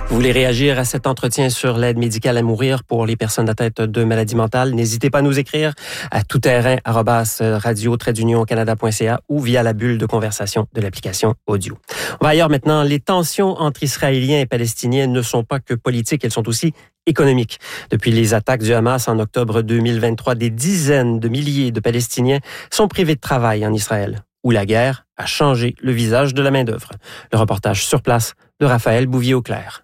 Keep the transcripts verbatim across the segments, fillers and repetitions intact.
Vous voulez réagir à cet entretien sur l'aide médicale à mourir pour les personnes atteintes de maladies mentales? N'hésitez pas à nous écrire à toutterrain arobase radio trait d'union canada point c a ou via la bulle de conversation de l'application audio. On va ailleurs maintenant. Les tensions entre Israéliens et Palestiniens ne sont pas que politiques, elles sont aussi économiques. Depuis les attaques du Hamas en octobre deux mille vingt-trois, des dizaines de milliers de Palestiniens sont privés de travail en Israël, où la guerre a changé le visage de la main-d'œuvre. Le reportage sur place de Raphaël Bouvier-Auclair.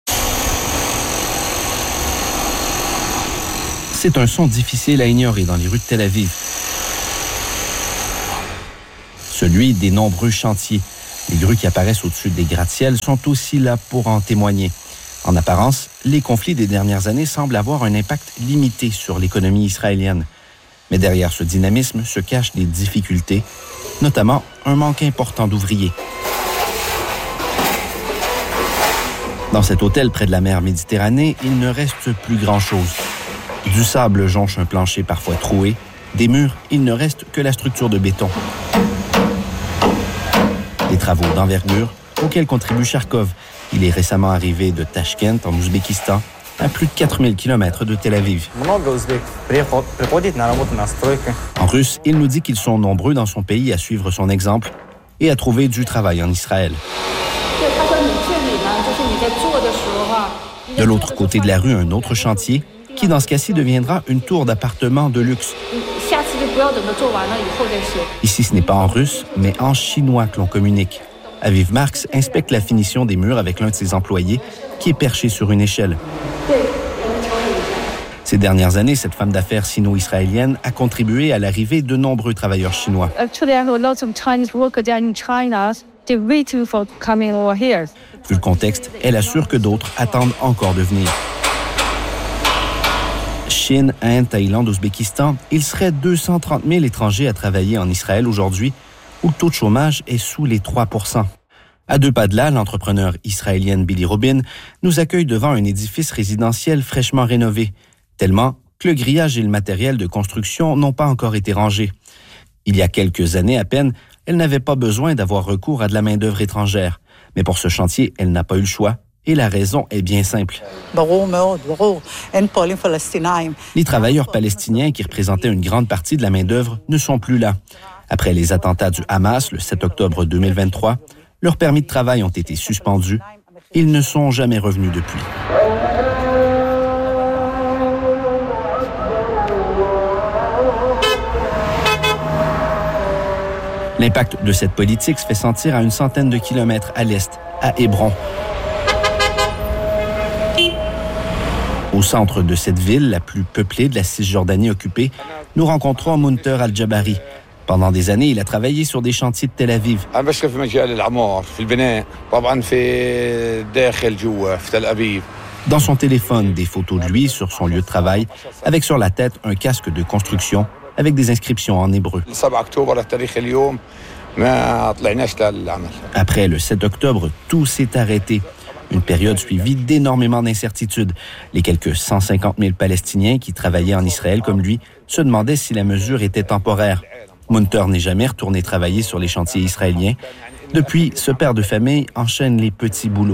C'est un son difficile à ignorer dans les rues de Tel Aviv. Celui des nombreux chantiers. Les grues qui apparaissent au-dessus des gratte-ciels sont aussi là pour en témoigner. En apparence, les conflits des dernières années semblent avoir un impact limité sur l'économie israélienne. Mais derrière ce dynamisme se cachent des difficultés, notamment un manque important d'ouvriers. Dans cet hôtel près de la mer Méditerranée, il ne reste plus grand-chose. Du sable jonche un plancher parfois troué. Des murs, il ne reste que la structure de béton. Les travaux d'envergure auxquels contribue Charkov. Il est récemment arrivé de Tachkent, en Ouzbékistan, à plus de quatre mille kilomètres de Tel Aviv. En russe, il nous dit qu'ils sont nombreux dans son pays à suivre son exemple et à trouver du travail en Israël. De l'autre côté de la rue, un autre chantier qui, dans ce cas-ci, deviendra une tour d'appartement de luxe. Ici, ce n'est pas en russe, mais en chinois que l'on communique. Aviv Marx inspecte la finition des murs avec l'un de ses employés qui est perché sur une échelle. Ces dernières années, cette femme d'affaires sino-israélienne a contribué à l'arrivée de nombreux travailleurs chinois. Vu le contexte, elle assure que d'autres attendent encore de venir. Chine, Inde, Thaïlande, Ouzbékistan, il serait deux cent trente mille étrangers à travailler en Israël aujourd'hui, où le taux de chômage est sous les trois pour cent. À deux pas de là, l'entrepreneur israélienne Billy Robin nous accueille devant un édifice résidentiel fraîchement rénové, tellement que le grillage et le matériel de construction n'ont pas encore été rangés. Il y a quelques années à peine, elle n'avait pas besoin d'avoir recours à de la main-d'œuvre étrangère. Mais pour ce chantier, elle n'a pas eu le choix. Et la raison est bien simple. Les travailleurs palestiniens qui représentaient une grande partie de la main-d'œuvre ne sont plus là. Après les attentats du Hamas le sept octobre deux mille vingt-trois, leurs permis de travail ont été suspendus. Ils ne sont jamais revenus depuis. L'impact de cette politique se fait sentir à une centaine de kilomètres à l'est, à Hébron. Au centre de cette ville, la plus peuplée de la Cisjordanie occupée, nous rencontrons Munter Al-Jabari. Pendant des années, il a travaillé sur des chantiers de Tel Aviv. Dans son téléphone, des photos de lui sur son lieu de travail, avec sur la tête un casque de construction avec des inscriptions en hébreu. Après le sept octobre, tout s'est arrêté. Une période suivie d'énormément d'incertitudes. Les quelques cent cinquante mille Palestiniens qui travaillaient en Israël comme lui se demandaient si la mesure était temporaire. Munter n'est jamais retourné travailler sur les chantiers israéliens. Depuis, ce père de famille enchaîne les petits boulots.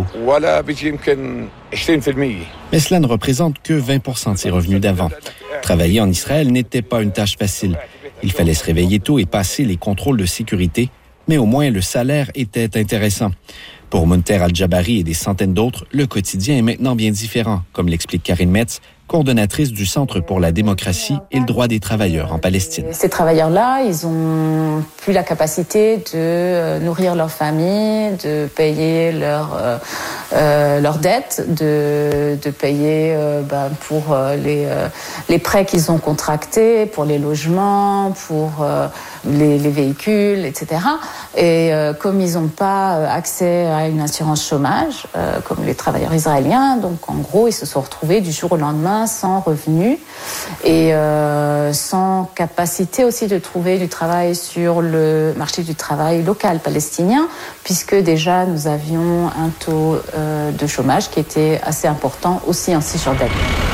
Mais cela ne représente que vingt pour cent de ses revenus d'avant. Travailler en Israël n'était pas une tâche facile. Il fallait se réveiller tôt et passer les contrôles de sécurité, mais au moins le salaire était intéressant. Pour Munter Al-Jabari et des centaines d'autres, le quotidien est maintenant bien différent, comme l'explique Karine Metz, coordonnatrice du Centre pour la démocratie et le droit des travailleurs en Palestine. Ces travailleurs-là, ils ont plus la capacité de nourrir leur famille, de payer leurs euh, euh, leurs dettes, de, de payer euh, ben, pour euh, les, euh, les prêts qu'ils ont contractés, pour les logements, pour euh, les, les véhicules, et cetera. Et euh, comme ils n'ont pas accès à une assurance chômage, euh, comme les travailleurs israéliens, donc en gros, ils se sont retrouvés du jour au lendemain sans revenus et euh, sans capacité aussi de trouver du travail sur le marché du travail local palestinien, puisque déjà nous avions un taux euh, de chômage qui était assez important aussi en Cisjordanie.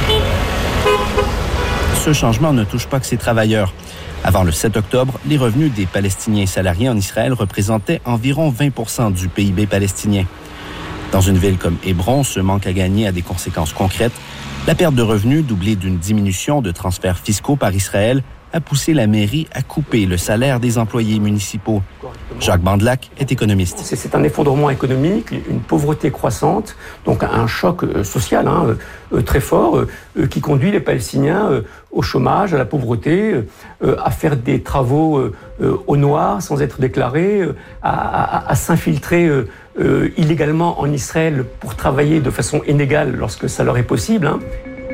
Ce changement ne touche pas que ces travailleurs. Avant le sept octobre, les revenus des Palestiniens salariés en Israël représentaient environ vingt pour cent du P I B palestinien. Dans une ville comme Hébron, ce manque à gagner a des conséquences concrètes. La perte de revenus, doublée d'une diminution de transferts fiscaux par Israël, a poussé la mairie à couper le salaire des employés municipaux. Jacques Bandelac est économiste. C'est un effondrement économique, une pauvreté croissante, donc un choc social hein, très fort euh, qui conduit les Palestiniens euh, au chômage, à la pauvreté, euh, à faire des travaux euh, au noir sans être déclarés, euh, à, à, à s'infiltrer euh, euh, illégalement en Israël pour travailler de façon inégale lorsque ça leur est possible. Hein.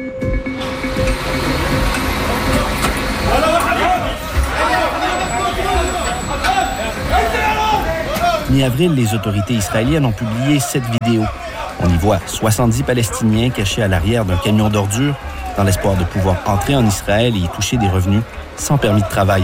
Mi-avril, les autorités israéliennes ont publié cette vidéo. On y voit soixante-dix Palestiniens cachés à l'arrière d'un camion d'ordures dans l'espoir de pouvoir entrer en Israël et y toucher des revenus sans permis de travail.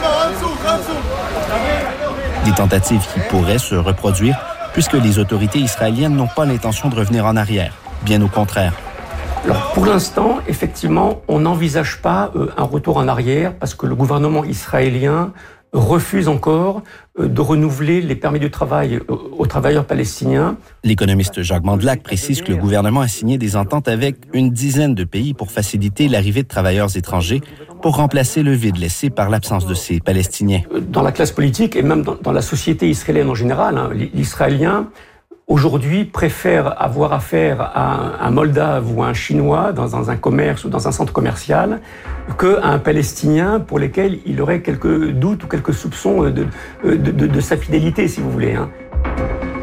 Des tentatives qui pourraient se reproduire puisque les autorités israéliennes n'ont pas l'intention de revenir en arrière. Bien au contraire. Alors, pour l'instant, effectivement, on n'envisage pas euh, un retour en arrière parce que le gouvernement israélien refuse encore de renouveler les permis de travail aux travailleurs palestiniens. L'économiste Jacques Bandelac précise que le gouvernement a signé des ententes avec une dizaine de pays pour faciliter l'arrivée de travailleurs étrangers pour remplacer le vide laissé par l'absence de ces Palestiniens. Dans la classe politique et même dans, dans la société israélienne en général, hein, l'Israélien aujourd'hui préfère avoir affaire à un, un Moldave ou à un Chinois dans, dans un commerce ou dans un centre commercial qu'à un Palestinien pour lequel il aurait quelques doutes ou quelques soupçons de, de, de, de sa fidélité, si vous voulez. Hein.